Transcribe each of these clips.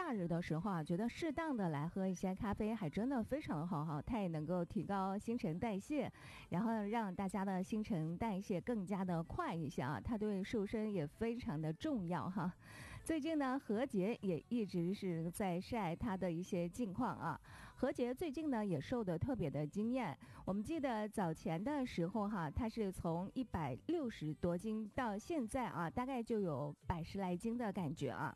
假日的时候啊，觉得适当的来喝一些咖啡，还真的非常的好哈，它也能够提高新陈代谢，然后让大家的新陈代谢更加的快一些啊，它对瘦身也非常的重要哈。最近呢，何洁也一直是在晒她的一些近况啊。何洁最近呢也瘦得特别的惊艳，我们记得早前的时候哈，她是从160多斤到现在啊，大概就有110来斤的感觉啊。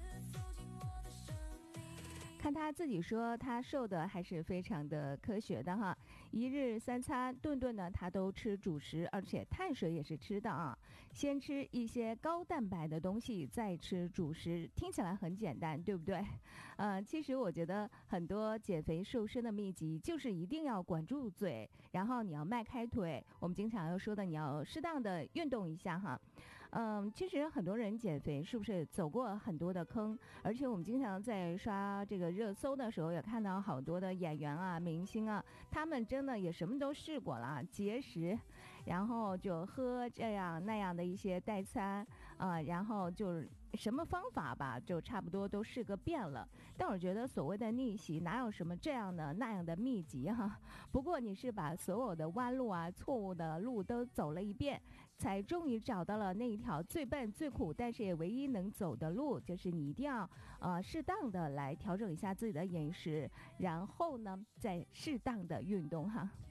看他自己说，他瘦的还是非常的科学的哈，一日三餐顿顿呢他都吃主食，而且碳水也是吃的啊，先吃一些高蛋白的东西，再吃主食，听起来很简单，对不对？其实我觉得很多减肥瘦身的秘籍就是一定要管住嘴，然后你要迈开腿，我们经常要说的，你要适当的运动一下哈。其实很多人减肥是不是走过很多的坑，而且我们经常在刷这个热搜的时候也看到好多的演员啊、明星啊，他们真的也什么都试过了，节食，然后就喝这样那样的一些代餐然后就是什么方法吧，就差不多都试个遍了。但我觉得所谓的逆袭，哪有什么这样的那样的秘籍哈？不过你是把所有的弯路啊、错误的路都走了一遍，才终于找到了那一条最笨、最苦，但是也唯一能走的路，就是你一定要适当的来调整一下自己的饮食，然后呢再适当的运动哈。